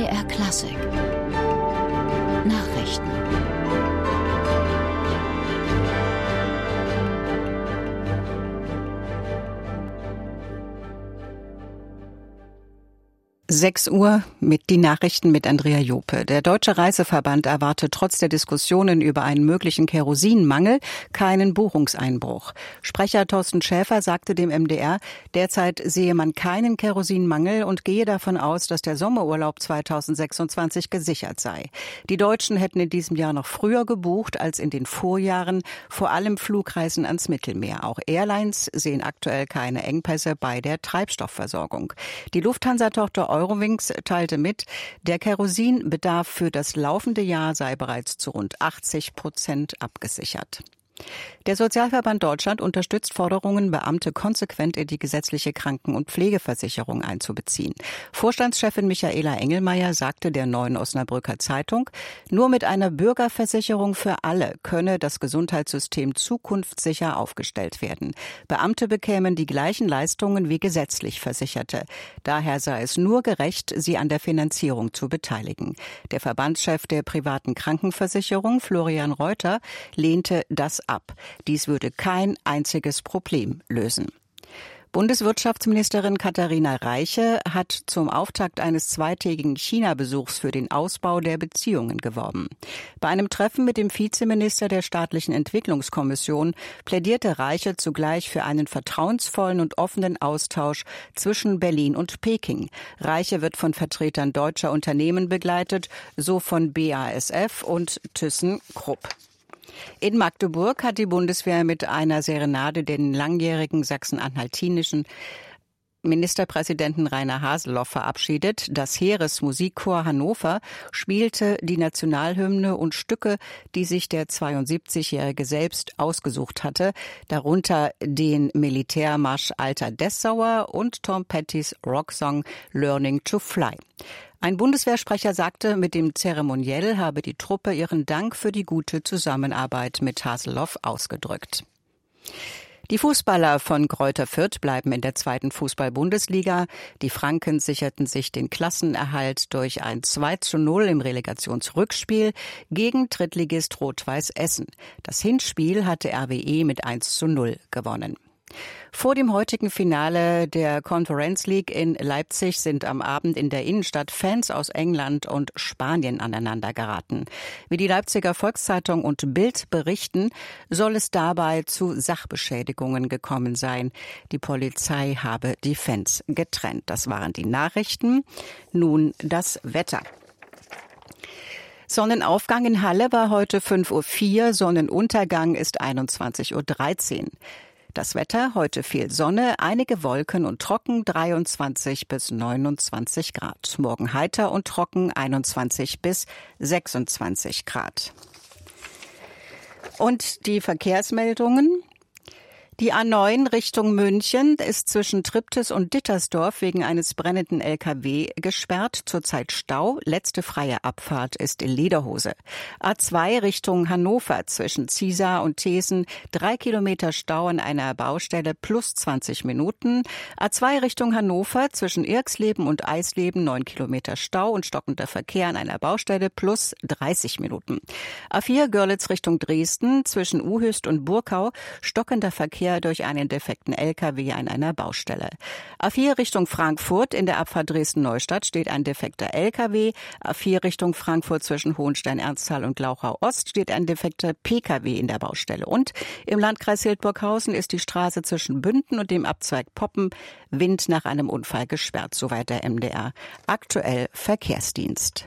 NDR Klassik Nachrichten. Uhr mit die Nachrichten mit Andrea Jope. Der Deutsche Reiseverband erwartet trotz der Diskussionen über einen möglichen Kerosinmangel keinen Buchungseinbruch. Sprecher Thorsten Schäfer sagte dem MDR, derzeit sehe man keinen Kerosinmangel und gehe davon aus, dass der Sommerurlaub 2026 gesichert sei. Die Deutschen hätten in diesem Jahr noch früher gebucht als in den Vorjahren, vor allem Flugreisen ans Mittelmeer. Auch Airlines sehen aktuell keine Engpässe bei der Treibstoffversorgung. Die Lufthansa-Tochter Eurowings teilte mit, der Kerosinbedarf für das laufende Jahr sei bereits zu rund 80% abgesichert. Der Sozialverband Deutschland unterstützt Forderungen, Beamte konsequent in die gesetzliche Kranken- und Pflegeversicherung einzubeziehen. Vorstandschefin Michaela Engelmeier sagte der Neuen Osnabrücker Zeitung, nur mit einer Bürgerversicherung für alle könne das Gesundheitssystem zukunftssicher aufgestellt werden. Beamte bekämen die gleichen Leistungen wie gesetzlich Versicherte. Daher sei es nur gerecht, sie an der Finanzierung zu beteiligen. Der Verbandschef der privaten Krankenversicherung, Florian Reuter, lehnte das ab. Dies würde kein einziges Problem lösen. Bundeswirtschaftsministerin Katharina Reiche hat zum Auftakt eines zweitägigen China-Besuchs für den Ausbau der Beziehungen geworben. Bei einem Treffen mit dem Vizeminister der Staatlichen Entwicklungskommission plädierte Reiche zugleich für einen vertrauensvollen und offenen Austausch zwischen Berlin und Peking. Reiche wird von Vertretern deutscher Unternehmen begleitet, so von BASF und ThyssenKrupp. In Magdeburg hat die Bundeswehr mit einer Serenade den langjährigen sachsen-anhaltinischen Ministerpräsidenten Rainer Haseloff verabschiedet. Das Heeresmusikchor Hannover spielte die Nationalhymne und Stücke, die sich der 72-Jährige selbst ausgesucht hatte, darunter den Militärmarsch Alter Dessauer und Tom Pettys Rocksong Learning to Fly. Ein Bundeswehrsprecher sagte, mit dem Zeremoniell habe die Truppe ihren Dank für die gute Zusammenarbeit mit Haseloff ausgedrückt. Die Fußballer von Greuther Fürth bleiben in der 2. Fußball-Bundesliga. Die Franken sicherten sich den Klassenerhalt durch ein 2:0 im Relegationsrückspiel gegen Drittligist Rot-Weiß Essen. Das Hinspiel hatte RWE mit 1:0 gewonnen. Vor dem heutigen Finale der Conference League in Leipzig sind am Abend in der Innenstadt Fans aus England und Spanien aneinander geraten. Wie die Leipziger Volkszeitung und Bild berichten, soll es dabei zu Sachbeschädigungen gekommen sein. Die Polizei habe die Fans getrennt. Das waren die Nachrichten. Nun das Wetter. Sonnenaufgang in Halle war heute 5:04 Uhr, Sonnenuntergang ist 21:13 Uhr. Das Wetter, heute viel Sonne, einige Wolken und trocken, 23 bis 29 Grad. Morgen heiter und trocken, 21 bis 26 Grad. Und die Verkehrsmeldungen. Die A9 Richtung München ist zwischen Triptis und Dittersdorf wegen eines brennenden LKW gesperrt. Zurzeit Stau. Letzte freie Abfahrt ist in Lederhose. A2 Richtung Hannover zwischen Ziesar und Thesen 3 Kilometer Stau an einer Baustelle plus 20 Minuten. A2 Richtung Hannover zwischen Irxleben und Eisleben 9 Kilometer Stau und stockender Verkehr an einer Baustelle plus 30 Minuten. A4 Görlitz Richtung Dresden zwischen Uhüst und Burkau stockender Verkehr durch einen defekten LKW an einer Baustelle. A4 Richtung Frankfurt in der Abfahrt Dresden-Neustadt steht ein defekter LKW. A4 Richtung Frankfurt zwischen Hohenstein-Ernsthal und Glauchau-Ost steht ein defekter PKW in der Baustelle. Und im Landkreis Hildburghausen ist die Straße zwischen Bünden und dem Abzweig Poppen Wind nach einem Unfall gesperrt. Soweit der MDR. Aktuell Verkehrsdienst.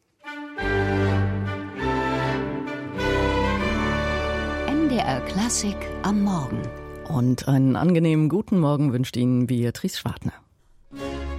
NDR Klassik am Morgen. Und einen angenehmen guten Morgen wünscht Ihnen Beatrice Schwartner.